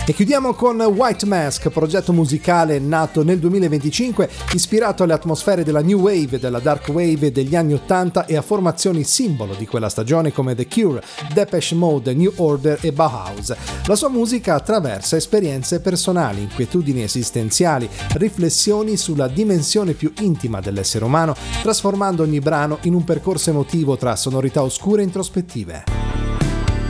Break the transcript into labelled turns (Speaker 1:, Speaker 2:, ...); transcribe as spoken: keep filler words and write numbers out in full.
Speaker 1: E chiudiamo con White Mask, progetto musicale nato nel duemilaventicinque, ispirato alle atmosfere della New Wave, della Dark Wave degli anni ottanta e a formazioni simbolo di quella stagione come The Cure, Depeche Mode, New Order e Bauhaus. La sua musica attraversa esperienze personali, inquietudini esistenziali, riflessioni sulla dimensione più intima dell'essere umano, trasformando ogni brano in un percorso emotivo tra sonorità oscure e introspettive.